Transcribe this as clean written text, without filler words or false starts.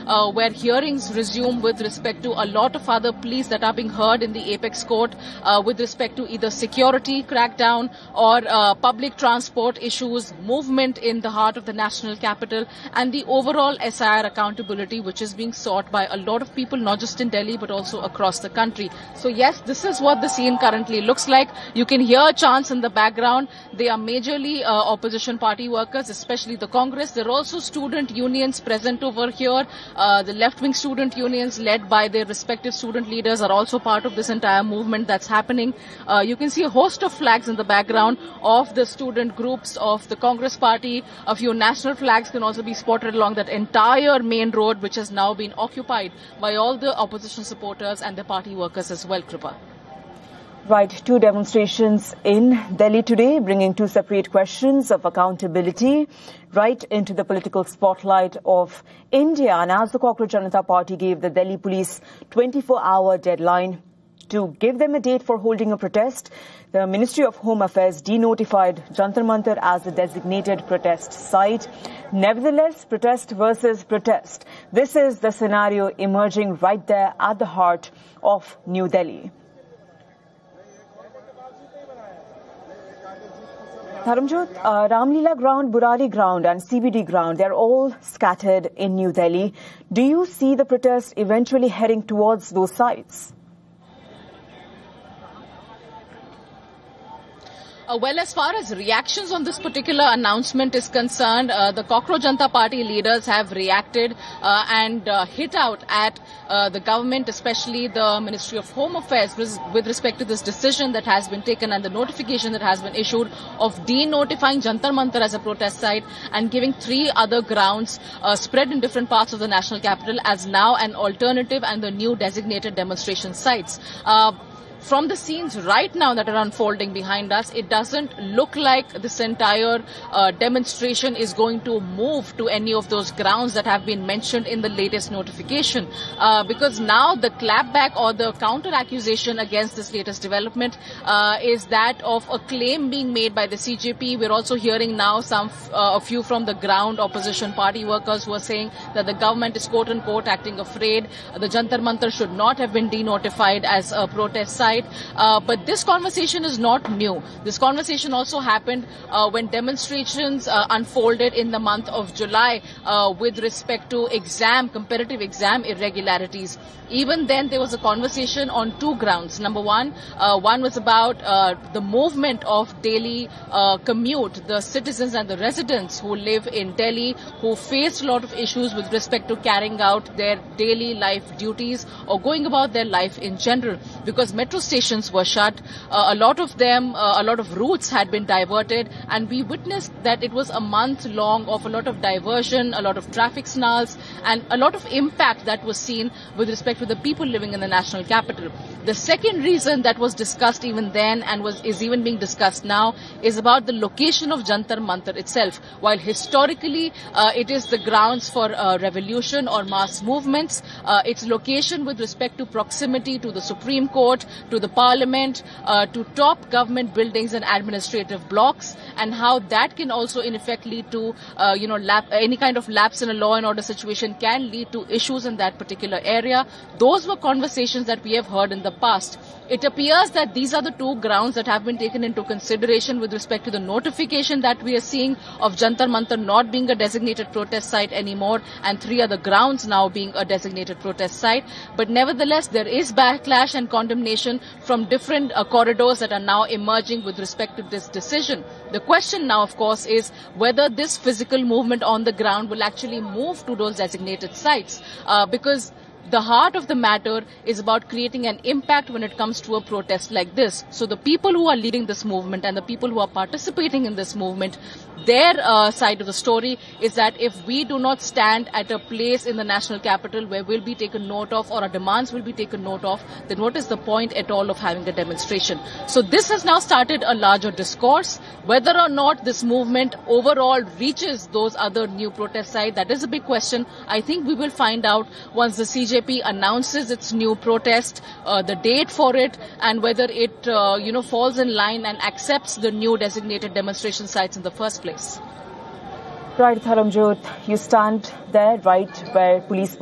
where hearings resume with respect to a lot of other pleas that are being heard in the Apex Court with respect to either security crackdown or public transport issues, movement in the heart of the national capital, and the overall SIR accountability, which is being sought by a lot of people, not just in Delhi, but also across the country. So yes, this is what the scene currently looks like. You can hear chants in the background. They are majorly opposition party workers, especially the Congress. There are also student unions present over here. The left-wing student unions led by their respective student leaders are also part of this entire movement that's happening. You can see a host of flags in the background of the student groups of the Congress party. A few national flags can also be spotted along that entire main road, which has now been occupied by all the opposition supporters and the party workers as well, Kripa. Right, two demonstrations in Delhi today, bringing two separate questions of accountability right into the political spotlight of India. And as the Cockroach Janata Party gave the Delhi police 24-hour deadline to give them a date for holding a protest, the Ministry of Home Affairs denotified Jantar Mantar as a designated protest site. Nevertheless, protest versus protest. This is the scenario emerging right there at the heart of New Delhi. Dharamjot, Ramlila ground, Burari ground and CBD ground, they're all scattered in New Delhi. Do you see the protest eventually heading towards those sites? Well, as far as reactions on this particular announcement is concerned, the Cockroach Janata Party leaders have reacted and hit out at the government, especially the Ministry of Home Affairs, with respect to this decision that has been taken and the notification that has been issued of denotifying Jantar Mantar as a protest site and giving 3 other grounds spread in different parts of the national capital as now an alternative and the new designated demonstration sites. From the scenes right now that are unfolding behind us, it doesn't look like this entire demonstration is going to move to any of those grounds that have been mentioned in the latest notification. Because now the clapback or the counter-accusation against this latest development is that of a claim being made by the CJP. We're also hearing now a few from the ground opposition party workers who are saying that the government is quote-unquote acting afraid. The Jantar Mantar should not have been denotified as a protest site. But this conversation is not new. This conversation also happened when demonstrations unfolded in the month of July with respect to competitive exam irregularities. Even then, there was a conversation on 2 grounds. Number one was about the movement of daily commute, the citizens and the residents who live in Delhi, who faced a lot of issues with respect to carrying out their daily life duties or going about their life in general, because metro stations were shut. A lot of them, a lot of routes had been diverted, and we witnessed that it was a month long of a lot of diversion, a lot of traffic snarls, and a lot of impact that was seen with respect to the people living in the national capital. The second reason that was discussed even then and is even being discussed now is about the location of Jantar Mantar itself. While historically it is the grounds for revolution or mass movements, its location with respect to proximity to the Supreme Court, to the Parliament, to top government buildings and administrative blocks, and how that can also in effect lead to any kind of lapse in a law and order situation can lead to issues in that particular area. Those were conversations that we have heard in the past. It appears that these are the 2 grounds that have been taken into consideration with respect to the notification that we are seeing of Jantar Mantar not being a designated protest site anymore, and 3 other grounds now being a designated protest site. But nevertheless, there is backlash and condemnation from different corridors that are now emerging with respect to this decision. The question now, of course, is whether this physical movement on the ground will actually move to those designated sites, because the heart of the matter is about creating an impact when it comes to a protest like this. So the people who are leading this movement and the people who are participating in this movement, their side of the story is that if we do not stand at a place in the national capital where we'll be taken note of or our demands will be taken note of, then what is the point at all of having a demonstration? So this has now started a larger discourse. Whether or not this movement overall reaches those other new protest sites, that is a big question. I think we will find out once the CJP announces its new protest, the date for it, and whether it falls in line and accepts the new designated demonstration sites in the first place. Right, Dharamjot, you stand there right where police